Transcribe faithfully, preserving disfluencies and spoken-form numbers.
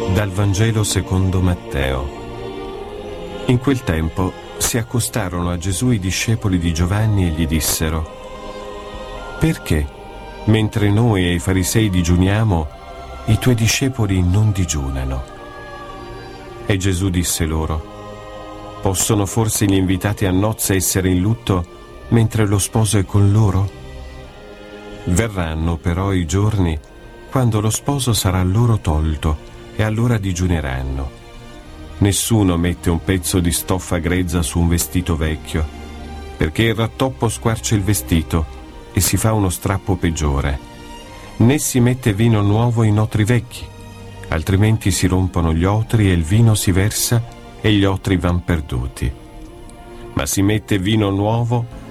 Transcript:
Dal Vangelo secondo Matteo. In quel tempo si accostarono a Gesù i discepoli di Giovanni e gli dissero: «Perché, mentre noi e i farisei digiuniamo, i tuoi discepoli non digiunano?» E Gesù disse loro: «Possono forse gli invitati a nozze essere in lutto mentre lo sposo è con loro? Verranno però i giorni quando lo sposo sarà loro tolto, e allora digiuneranno. Nessuno mette un pezzo di stoffa grezza su un vestito vecchio, perché il rattoppo squarcia il vestito e si fa uno strappo peggiore. Né si mette vino nuovo in otri vecchi, altrimenti si rompono gli otri e il vino si versa e gli otri van perduti. Ma si mette vino nuovo